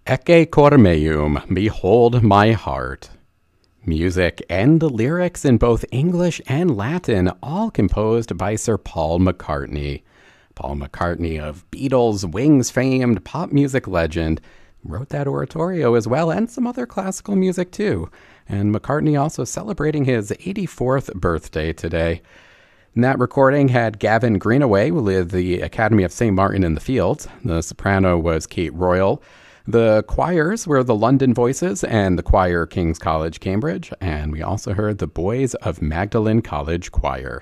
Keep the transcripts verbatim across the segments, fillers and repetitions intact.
Ecce cor meum, behold my heart. Music and lyrics in both English and Latin, all composed by Sir Paul McCartney. Paul McCartney of Beatles, Wings famed pop music legend, wrote that oratorio as well, and some other classical music too. And McCartney also celebrating his eighty-fourth birthday today. And that recording had Gavin Greenaway with the Academy of Saint Martin in the Fields. The soprano was Kate Royal. The choirs were the London Voices and the choir King's College, Cambridge. And we also heard the Boys of Magdalen College Choir.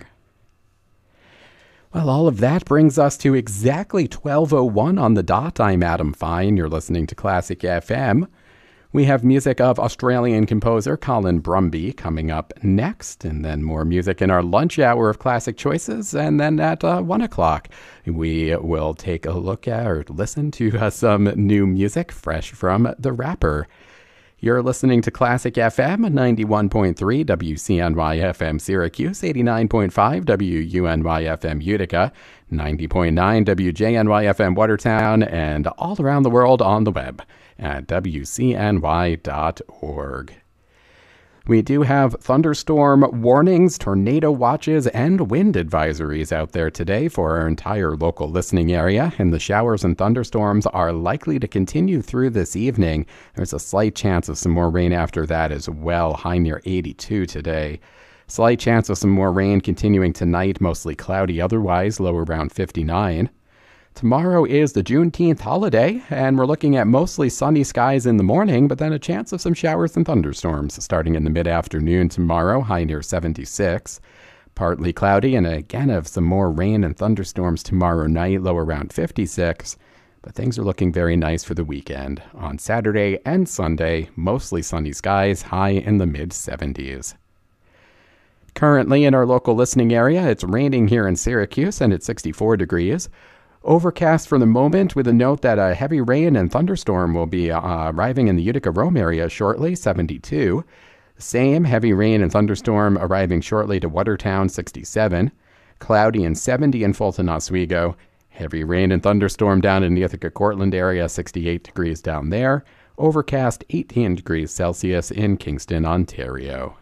Well, all of that brings us to exactly twelve oh one on the dot. I'm Adam Fine. You're listening to Classic F M. We have music of Australian composer Colin Brumby coming up next, and then more music in our lunch hour of classic choices. And then at uh, one o'clock, we will take a look at or listen to uh, some new music fresh from The Rapper. You're listening to Classic F M, ninety-one point three W C N Y F M Syracuse, eighty-nine point five W U N Y F M Utica, ninety point nine W J N Y F M Watertown, and all around the world on the web at W C N Y dot org. We do have thunderstorm warnings, tornado watches, and wind advisories out there today for our entire local listening area, and the showers and thunderstorms are likely to continue through this evening. There's a slight chance of some more rain after that as well, high near eighty-two today. Slight chance of some more rain continuing tonight, mostly cloudy otherwise, low around fifty-nine. Tomorrow is the Juneteenth holiday, and we're looking at mostly sunny skies in the morning, but then a chance of some showers and thunderstorms starting in the mid-afternoon tomorrow, high near seventy-six. Partly cloudy, and again of some more rain and thunderstorms tomorrow night, low around fifty-six. But things are looking very nice for the weekend. On Saturday and Sunday, mostly sunny skies, high in the mid-seventies. Currently in our local listening area, it's raining here in Syracuse, and it's sixty-four degrees. Overcast for the moment, with a note that a heavy rain and thunderstorm will be uh, arriving in the Utica-Rome area shortly, seventy-two. Same heavy rain and thunderstorm arriving shortly to Watertown, sixty-seven. Cloudy and seventy in Fulton, Oswego. Heavy rain and thunderstorm down in the Ithaca-Cortland area, sixty-eight degrees down there. Overcast, eighteen degrees Celsius in Kingston, Ontario.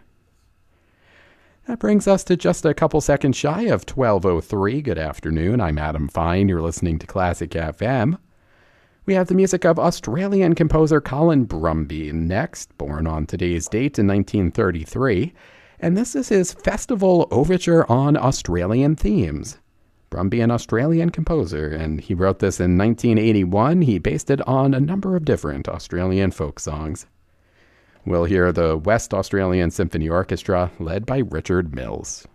That brings us to just a couple seconds shy of twelve oh three. Good afternoon. I'm Adam Fine. You're listening to Classic F M. We have the music of Australian composer Colin Brumby next, born on today's date in nineteen thirty-three. And this is his Festival Overture on Australian Themes. Brumby, an Australian composer, and he wrote this in nineteen eighty-one. He based it on a number of different Australian folk songs. We'll hear the West Australian Symphony Orchestra, led by Richard Mills.